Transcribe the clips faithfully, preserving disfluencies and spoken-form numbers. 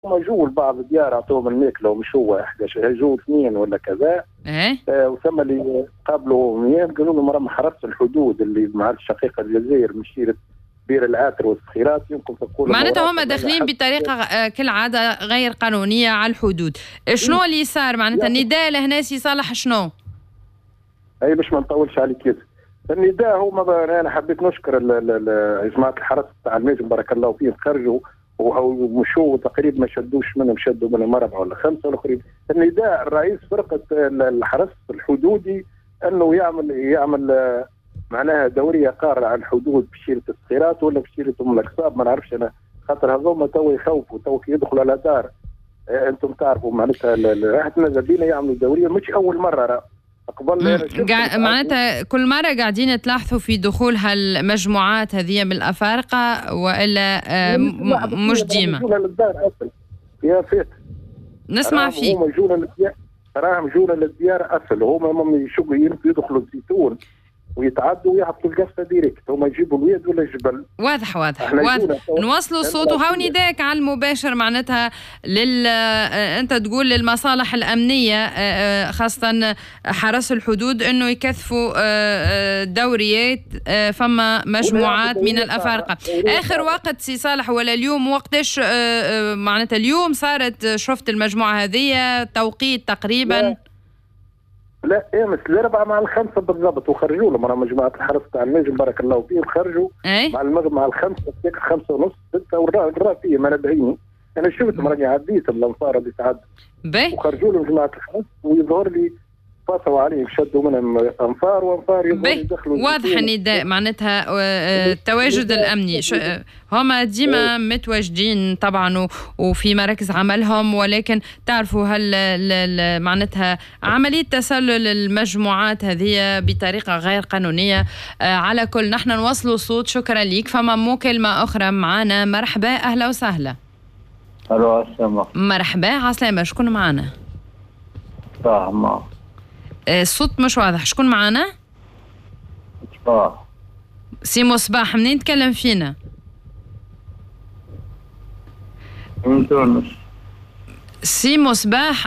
هما جو بعض الديار عطوهم الماكله ومش هو احدى جو اثنين ولا كذا. ايه آه وثم اللي قابلوا مياه قالوا لهم راهم حرس الحدود اللي مع الشقيقه الجزائر مشيره بير العاتر والصخيرات يمكن تقول معناتها هما داخلين بطريقه آه كالعاده غير قانونيه على الحدود. شنو اللي صار معناتها النداء لهنا سي صالح شنو؟ اي باش ما نطولش عليك ياسر. النداء هو انا حبيت نشكر جماعه الحرس تاع الماجم بارك الله فيهم خرجوا ومشوا تقريبا ما شدوش منهم شدوا منهم اربعه ولا خمسه والاخرين. النداء الرئيس فرقه الحرس الحدودي انه يعمل يعمل معناها دوريه قاره على الحدود بشيره الصخيرات ولا بشيره ام الاقصاب ما نعرفش انا خاطر هذوما تو يخوفوا تو كي يدخلوا على دار انتم تعرفوا معناتها احنا زادين يعملوا دوريه مش اول مره راه قبل معناتها كل مرة قاعدين تلاحظوا في دخول هالمجموعات هذه من الأفارقة وإلا مش ديما؟ يا فات نسمع فيه هم يجونا للديار راهم يجونا للديار أصل هم يشقوا يدخلوا الزيتون ويتعدوا ويعطوا القفه ديريكت هما يجيبوا الويد ولا الجبل. واضح واضح واضح نوصلوا الصوت وهاو نداك على المباشر معناتها لل انت تقول للمصالح الامنيه خاصه حرس الحدود انه يكثفوا دوريات فما مجموعات من الافارقه. اخر وقت سي صالح ولا اليوم وقتاش معناتها اليوم صارت شفت المجموعه هذه توقيت تقريبا؟ لا. لا امس الاربعه مع الخمسه بالضبط وخرجوا لهم راهم مجموعه الحرس تاع النجم بارك الله فيهم خرجوا أي؟ مع المغرب مع الخمسه ستة خمسه ونص سته والرا فيه ما نبهيني انا شفتهم راني عديت الانفار اللي تعدوا وخرجوا لهم جماعه الحرس ويظهر لي فاصوا عليهم شدوا منهم انفار وانفار يدخلوا واضح النداء معناتها التواجد الامني هما ديما متواجدين طبعا وفي مراكز عملهم ولكن تعرفوا هل معناتها عمليه تسلل المجموعات هذه بطريقه غير قانونيه. على كل نحن نوصلوا صوت. شكرا ليك. فما مكالمه اخرى معنا. مرحبا اهلا وسهلا. الو السلام مرحبا عسلامة. شكون معنا؟ صح الصوت مش واضح. شكون معنا؟ صباح. سي مصباح. منين تكلم فينا؟ من تونس. سي مصباح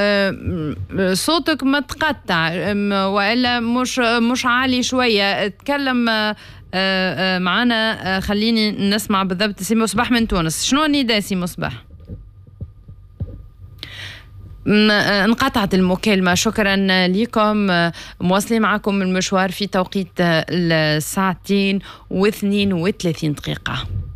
صوتك متقطع والا مش مش عالي شويه. اتكلم معنا خليني نسمع بالضبط. سي مصباح من تونس. شنو النداء سي مصباح؟ انقطعت المكالمة. شكرا لكم. مواصلين معكم المشوار في توقيت الساعتين واثنين وثلاثين دقيقة.